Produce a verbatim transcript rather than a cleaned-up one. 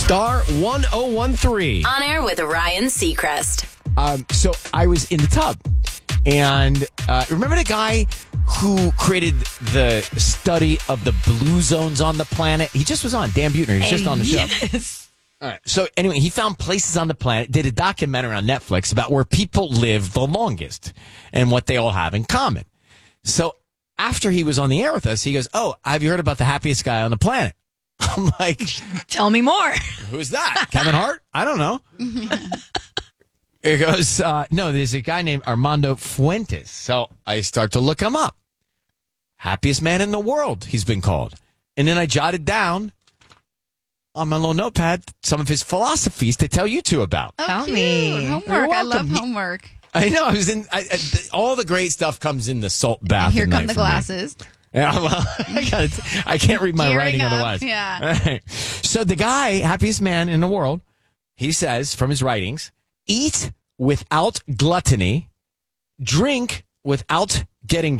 Star one oh one three. On air with Ryan Seacrest. Um, so I was in the tub, and uh, remember the guy who created the study of the blue zones on the planet? He just was on Dan Buettner. He's just on the show. Yes. All right. So anyway, he found places on the planet, did a documentary on Netflix about where people live the longest and what they all have in common. So after he was on the air with us, he goes, "Oh, have you heard about the happiest guy on the planet?" I'm like, Tell me more. "Who's that? Kevin Hart? I don't know." He goes, uh, "No, there's a guy named Armando Fuentes." So I start to look him up. Happiest man in the world, he's been called. And then I jotted down on my little notepad some of his philosophies to tell you two about. Oh, Tell cute. me. Homework. You're I love welcome. homework. I know. I was in. I, I, all the great stuff comes in the salt bath. Here at come night the for me. glasses. Yeah, well, I, gotta, I can't read my Gearing writing up, otherwise. yeah. All right. So the guy, happiest man in the world, he says from his writings, eat without gluttony, drink without getting